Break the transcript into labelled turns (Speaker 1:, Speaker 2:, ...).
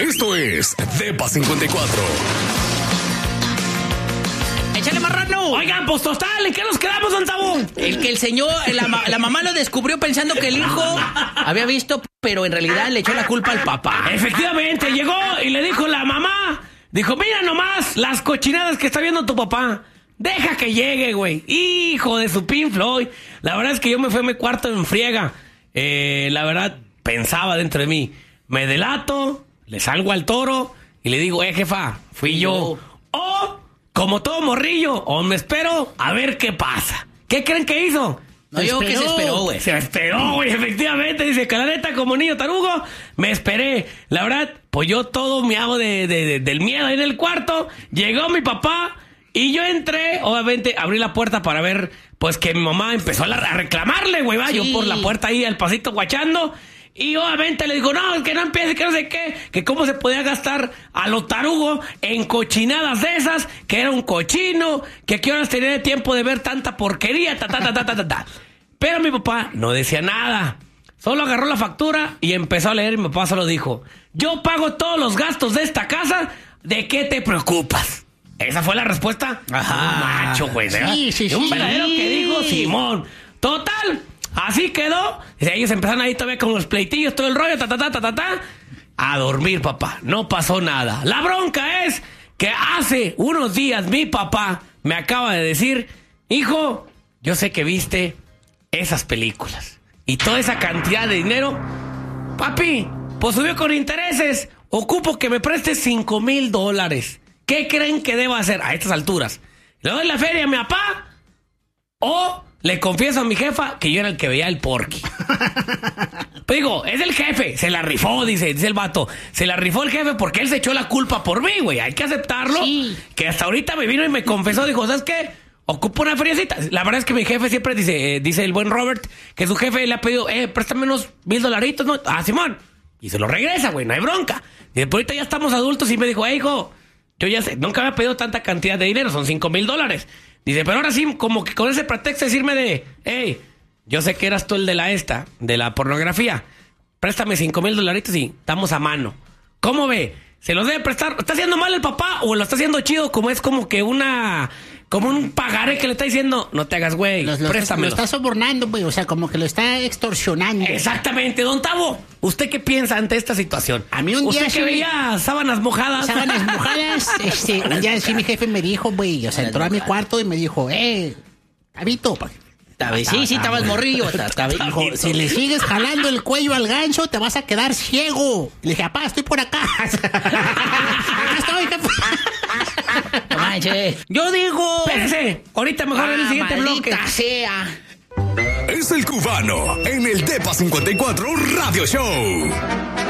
Speaker 1: Esto es Depa 54.
Speaker 2: ¡Échale marrano!
Speaker 3: Oigan, pues total, ¿en qué nos quedamos, don Tabo?
Speaker 2: El que el señor, la mamá lo descubrió pensando que el hijo había visto, pero en realidad le echó la culpa al papá.
Speaker 3: Efectivamente, llegó y le dijo la mamá, dijo, mira nomás las cochinadas que está viendo tu papá. Deja que llegue, güey. Hijo de su Pink Floyd. La verdad es que yo me fui a mi cuarto en friega. La verdad, pensaba dentro de mí, me delato, le salgo al toro y le digo, jefa, fui yo. O, como todo morrillo, o me espero a ver qué pasa. ¿Qué creen que hizo?
Speaker 2: No, yo que se esperó, güey.
Speaker 3: Se esperó, güey, efectivamente. Dice que la neta, como niño tarugo, me esperé. La verdad, pues yo todo me hago del miedo ahí en el cuarto. Llegó mi papá y yo entré, obviamente, abrí la puerta para ver, pues que mi mamá empezó a reclamarle, güey, va. Sí. Yo por la puerta ahí al pasito guachando. Y obviamente le digo, no, que no empiece, que no sé qué, que cómo se podía gastar a lo tarugo en cochinadas de esas, que era un cochino, que a qué horas tenía de tiempo de ver tanta porquería, ta. Pero mi papá no decía nada. Solo agarró la factura y empezó a leer y mi papá solo dijo, yo pago todos los gastos de esta casa, ¿de qué te preocupas? Esa fue la respuesta.
Speaker 2: Ajá.
Speaker 3: Un macho, güey.
Speaker 2: Sí.
Speaker 3: Un verdadero que dijo Simón. Total. Así quedó. Ellos empezaron ahí todavía con los pleitillos, todo el rollo, a dormir, papá. No pasó nada. La bronca es que hace unos días mi papá me acaba de decir, hijo, yo sé que viste esas películas y toda esa cantidad de dinero, papi, pues subió con intereses. Ocupo que me prestes $5,000. ¿Qué creen que debo hacer a estas alturas? ¿Le doy la feria a mi papá? ¿O le confieso a mi jefa que yo era el que veía el Porky? Pues digo, es el jefe, se la rifó, dice el vato. Se la rifó el jefe porque él se echó la culpa por mí, güey. Hay que aceptarlo. Sí. Que hasta ahorita me vino y me confesó, dijo, ¿sabes qué? Ocupo una feriecita. La verdad es que mi jefe siempre dice el buen Robert, que su jefe le ha pedido, préstame unos $1,000, ¿no? Ah, Simón. Y se lo regresa, güey, no hay bronca. Y después ahorita ya estamos adultos y me dijo, hijo, yo ya sé, nunca me ha pedido tanta cantidad de dinero, son $5,000. Dice, pero ahora sí, como que con ese pretexto decirme de, yo sé que eras tú el de la pornografía. Préstame $5,000 y estamos a mano. ¿Cómo ve? ¿Se los debe prestar? ¿Está haciendo mal el papá o lo está haciendo chido? Como es como que como un pagaré que le está diciendo, no te hagas güey, préstamelo.
Speaker 4: Lo está sobornando, güey, o sea, como que lo está extorsionando.
Speaker 3: Exactamente, don Tavo, ¿usted qué piensa ante esta situación?
Speaker 4: A mí un día
Speaker 3: ¿Usted que veía sábanas mojadas?
Speaker 4: Un día sí mi jefe me dijo, güey, o sea, entró a mi cuarto y me dijo, Tabito,
Speaker 2: Sí, estabas morrillo.
Speaker 4: Dijo, si le sigues jalando el cuello al gancho, te vas a quedar ciego. Le dije, papá, estoy por acá. Acá estoy, jefe.
Speaker 2: No manches. Yo digo...
Speaker 3: Espérese, ahorita mejor en el siguiente bloque.
Speaker 2: Sea.
Speaker 1: Es el cubano en el Depa 54 Radio Show.